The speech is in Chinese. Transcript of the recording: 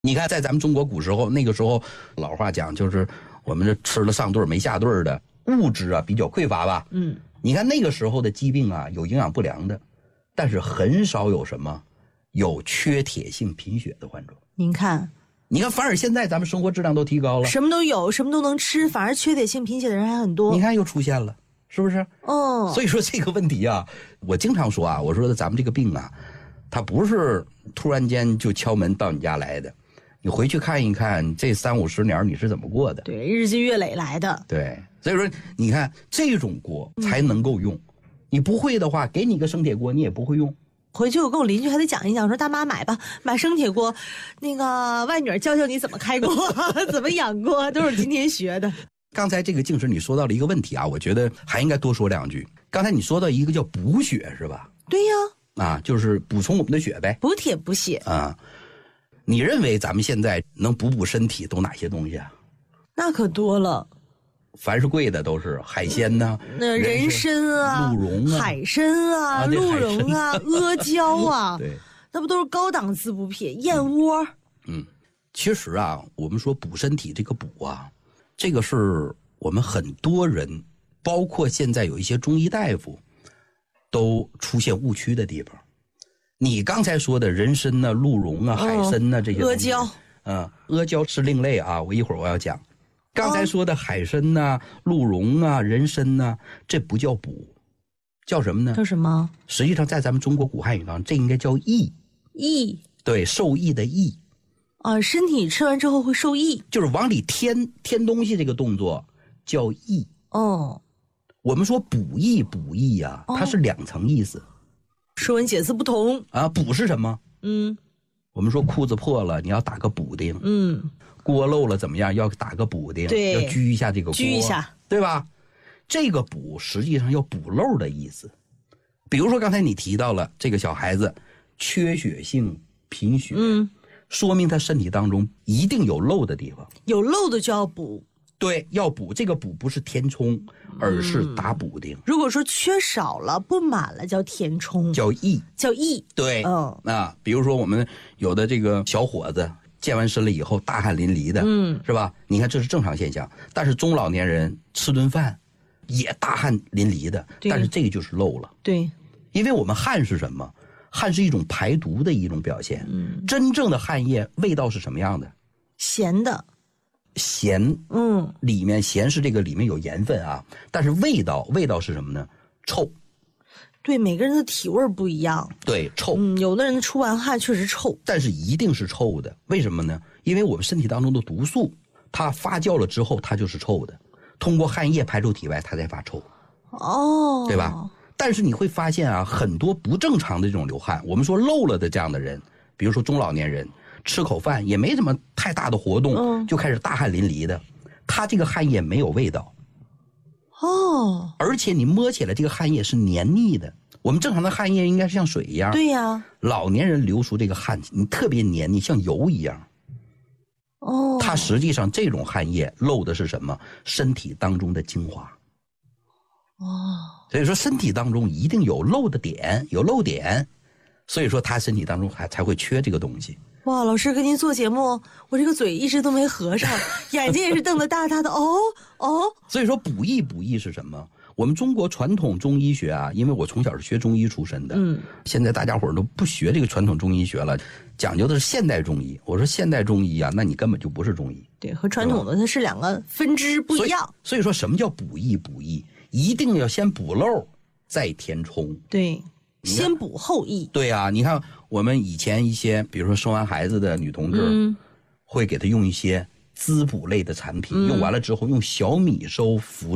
你看，在咱们中国古时候，那个时候老话讲就是我们这吃了上顿没下顿的，物质啊比较匮乏吧。你看那个时候的疾病啊，有营养不良的，但是很少有什么有缺铁性贫血的患者。 您看， 反而现在咱们生活质量都提高了， 什么都有，什么都能吃，反而缺铁性贫血的人还很多。 你看又出现了，是不是？所以说这个问题啊，我经常说啊，我说咱们这个病啊，它不是突然间就敲门到你家来的。你回去看一看，这30-50年你是怎么过的？ 对，日积月累来的。 对，所以说你看这种锅才能够用。你不会的话，给你个生铁锅，你也不会用。 回去我跟我邻居还得讲一讲，说大妈买吧，买生铁锅，那个外女教教你怎么开锅，怎么养锅，都是今天学的。 刚才这个静师你说到了一个问题啊，我觉得还应该多说两句。刚才你说到一个叫补血是吧？ 对呀， 就是补充我们的血呗， 补铁补血啊。你认为咱们现在能补身体都哪些东西啊？ 那可多了， 凡是贵的都是海鲜呐， 那人参啊、 鹿茸啊、 海参啊、鹿茸啊、阿胶啊，对，那不都是高档滋补品？燕窝。 其实啊，我们说补身体这个补啊，这个是我们很多人，包括现在有一些中医大夫，都出现误区的地方。你刚才说的人参啊、鹿茸啊、海参啊这些， 阿胶， 阿胶是另类啊，一会儿我要讲。刚才说的海参呐、鹿茸啊、人参呐，这不叫补，叫什么呢？ 叫什么？ 实际上在咱们中国古汉语当中，这应该叫益。 益，对， 受益的益。 身体吃完之后会受益， 就是往里添东西，这个动作叫益。我们说补益啊，它是2层意思。 说文解字不同啊，补是什么？我们说裤子破了，你要打个补丁。锅漏了怎么样？要打个补丁， 对， 要居一下这个锅， 居一下， 对吧？这个补实际上要补漏的意思。比如说刚才你提到了这个小孩子缺血性贫血，说明他身体当中一定有漏的地方， 有漏的就要补。 对，要补，这个补不是填充，而是打补丁。 如果说缺少了、不满了，叫填充， 叫益， 叫益。 对，比如说我们有的这个小伙子健完身了以后大汗淋漓的，是吧？你看这是正常现象，但是中老年人吃顿饭也大汗淋漓的，但是这个就是漏了。 对， 因为我们汗是什么？汗是一种排毒的一种表现。真正的汗液味道是什么样的？ 咸的。 咸，里面咸是这个里面有盐分啊，但是味道是什么呢？臭。 对，每个人的体味不一样。 对，臭。 有的人出完汗确实臭， 但是一定是臭的。为什么呢？因为我们身体当中的毒素，它发酵了之后，它就是臭的。通过汗液排出体外，它才发臭。对吧？但是你会发现啊，很多不正常的这种流汗，我们说漏了的这样的人，比如说中老年人。吃口饭也没什么太大的活动，就开始大汗淋漓的，他这个汗液没有味道，而且你摸起来这个汗液是黏腻的。我们正常的汗液应该是像水一样， 对呀。 老年人流出这个汗，你特别黏腻，像油一样。它实际上这种汗液漏的是什么？身体当中的精华。所以说身体当中一定有漏的点，有漏点，所以说他身体当中才会缺这个东西。 哇，老师跟您做节目，我这个嘴一直都没合上，眼睛也是瞪得大大的。 所以说补益是什么？我们中国传统中医学啊，因为我从小是学中医出身的，现在大家伙都不学这个传统中医学了，讲究的是现代中医。我说现代中医啊，那你根本就不是中医。 对，和传统的它是2个分支不一样。 所以说什么叫补益？一定要先补漏，再填充。 对。先补后益。 对啊，你看我们以前一些比如说生完孩子的女同志，会给她用一些滋补类的产品，用完了之后用小米粥服